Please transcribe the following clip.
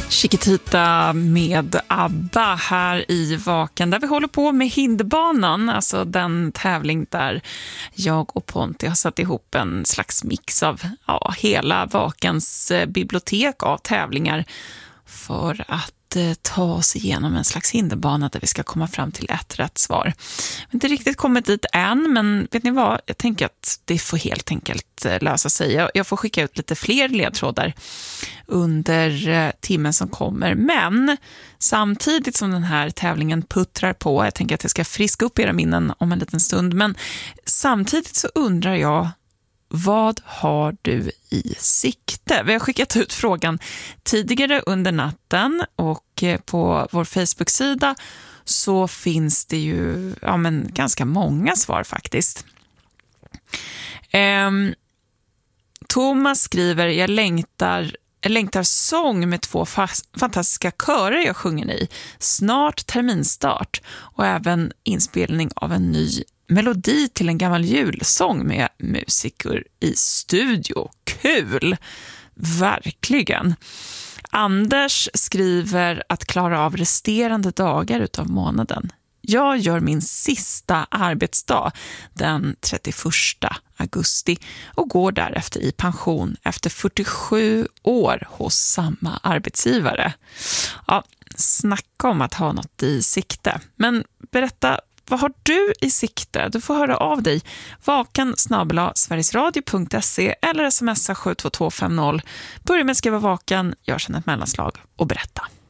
Chiquitita med ABBA här i Vaken, där vi håller på med Hinderbanan, alltså den tävling där jag och Ponti har satt ihop en slags mix av hela Vakens bibliotek av tävlingar för att ta oss igenom en slags hinderbana där vi ska komma fram till ett rätt svar. Vi har inte riktigt kommit dit än, men vet ni vad? Jag tänker att det får helt enkelt lösa sig. Jag får skicka ut lite fler ledtrådar under timmen som kommer, men samtidigt som den här tävlingen puttrar på, jag tänker att jag ska friska upp era minnen om en liten stund, men samtidigt så undrar jag, vad har du i sikte? Vi har skickat ut frågan tidigare under natten och på vår Facebook-sida så finns det ju ganska många svar faktiskt. Thomas skriver, jag längtar sång med 2 fantastiska körer jag sjunger i. Snart terminstart och även inspelning av en ny melodi till en gammal julsång med musiker i studio. Kul! Verkligen. Anders skriver att klara av resterande dagar utav månaden. Jag gör min sista arbetsdag den 31 augusti och går därefter i pension efter 47 år hos samma arbetsgivare. Ja, snacka om att ha något i sikte. Men berätta, vad har du i sikte? Du får höra av dig. vaken@sverigesradio.se eller smsa 72250. Börja med att skriva vaken, gör sedan ett mellanslag och berätta.